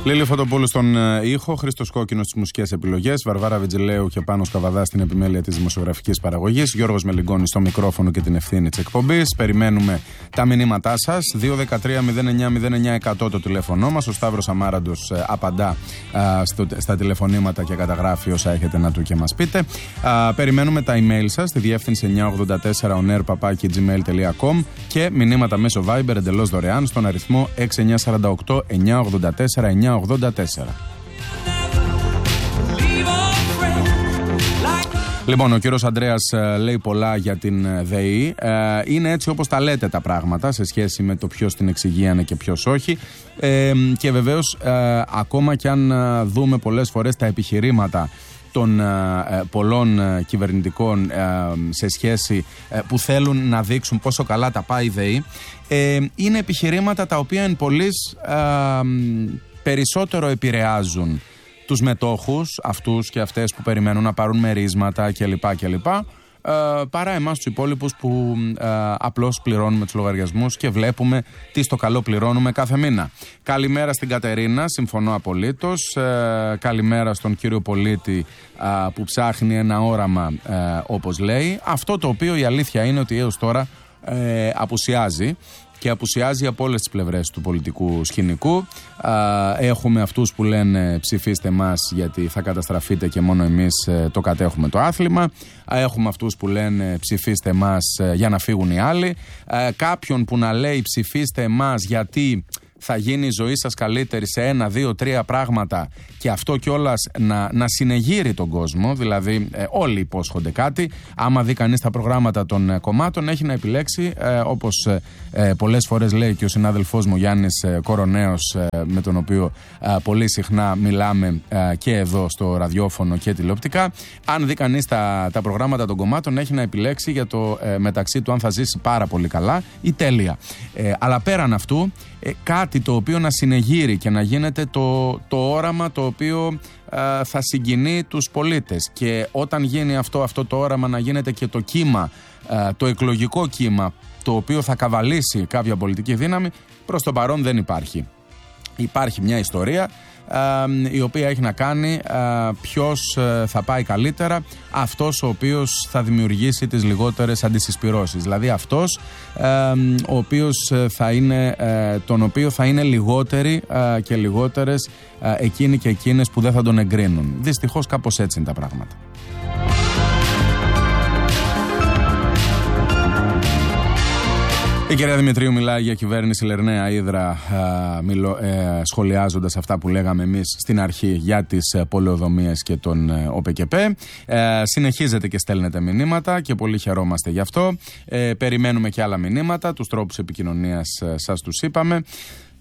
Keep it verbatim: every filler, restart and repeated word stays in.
Λίλη Φωτοπούλου στον ήχο, Χρήστος Κόκκινος στις μουσικές επιλογές, Βαρβάρα Βιτζιλέου και Πάνος Καβαδά στην επιμέλεια της δημοσιογραφικής παραγωγής, Γιώργος Μελιγκόνης στο μικρόφωνο και την ευθύνη της εκπομπής. Περιμένουμε τα μηνύματά σας. δύο ένα τρία μηδέν εννιά μηδέν εννιά εκατό το τηλέφωνο μας. Ο Σταύρος Αμάραντος ε, απαντά α, στο, στα τηλεφωνήματα και καταγράφει όσα έχετε να του και μας πείτε. Α, περιμένουμε τα email σας στη διεύθυνση εννιά ογδόντα τέσσερα on air παπάκι τζι μέιλ τελεία κομ και μηνύματα μέσω Viber εντελώς δωρεάν στον αριθμό έξι εννιά τέσσερα οκτώ εννιά ογδόντα τέσσερα εννιά ογδόντα τέσσερα. Λοιπόν, ο κύριος Ανδρέας ε, λέει πολλά για την ε, ΔΕΗ. Ε, είναι έτσι όπως τα λέτε τα πράγματα σε σχέση με το ποιος την εξηγίανε και ποιος όχι. Ε, και βεβαίως, ε, ακόμα κι αν ε, δούμε πολλές φορές τα επιχειρήματα των ε, πολλών ε, κυβερνητικών ε, σε σχέση ε, που θέλουν να δείξουν πόσο καλά τα πάει η ΔΕΗ, ε, είναι επιχειρήματα τα οποία εν πολλοίς ε, περισσότερο επηρεάζουν τους μετόχους, αυτούς και αυτές που περιμένουν να πάρουν μερίσματα κλπ. κλπ. Ε, παρά εμάς τους υπόλοιπους που ε, απλώς πληρώνουμε τους λογαριασμούς και βλέπουμε τι στο καλό πληρώνουμε κάθε μήνα. Καλημέρα στην Κατερίνα, συμφωνώ απολύτως. Ε, καλημέρα στον κύριο πολίτη ε, που ψάχνει ένα όραμα, ε, όπως λέει. Αυτό το οποίο η αλήθεια είναι ότι έως τώρα ε, απουσιάζει. Και απουσιάζει από όλες τις πλευρές του πολιτικού σκηνικού. Α, έχουμε αυτούς που λένε ψηφίστε μας γιατί θα καταστραφείτε και μόνο εμείς ε, το κατέχουμε το άθλημα. Α, έχουμε αυτούς που λένε ψηφίστε μας ε, για να φύγουν οι άλλοι. Α, κάποιον που να λέει ψηφίστε μας γιατί θα γίνει η ζωή σας καλύτερη σε ένα, δύο, τρία πράγματα και αυτό κιόλας να, να συνεγείρει τον κόσμο, δηλαδή ε, όλοι υπόσχονται κάτι. Άμα δει κανείς τα προγράμματα των ε, κομμάτων έχει να επιλέξει, ε, όπως ε, πολλές φορές λέει και ο συνάδελφός μου Γιάννης ε, Κοροναίος, ε, με τον οποίο ε, πολύ συχνά μιλάμε ε, και εδώ στο ραδιόφωνο και τηλεοπτικά. Αν δει κανείς τα, τα προγράμματα των κομμάτων έχει να επιλέξει για το ε, μεταξύ του αν θα ζήσει πάρα πολύ καλά ή τέλεια. Ε, αλλά πέραν αυτού, ε, κάτι το οποίο να συνεγείρει και να γίνεται το, το όραμα το οποίο ε, θα συγκινεί τους πολίτες, και όταν γίνει αυτό, αυτό το όραμα να γίνεται και το κύμα, ε, το εκλογικό κύμα το οποίο θα καβαλήσει κάποια πολιτική δύναμη, προς το παρόν δεν υπάρχει. Υπάρχει μια ιστορία η οποία έχει να κάνει ποιος θα πάει καλύτερα, αυτός ο οποίος θα δημιουργήσει τις λιγότερες αντισυσπυρώσεις, δηλαδή αυτός ο οποίος θα είναι, τον οποίο θα είναι λιγότεροι και λιγότερες εκείνοι και εκείνες που δεν θα τον εγκρίνουν. Δυστυχώς κάπως έτσι είναι τα πράγματα. Η κυρία Δημητρίου μιλάει για κυβέρνηση Λερναία Ύδρα, ε, σχολιάζοντας αυτά που λέγαμε εμείς στην αρχή για τις ε, πολεοδομίες και τον ε, ΟΠΕΚΕΠΕ. Ε, συνεχίζετε και στέλνετε μηνύματα και πολύ χαιρόμαστε γι' αυτό. Ε, περιμένουμε και άλλα μηνύματα, τους τρόπους επικοινωνίας ε, σας τους είπαμε.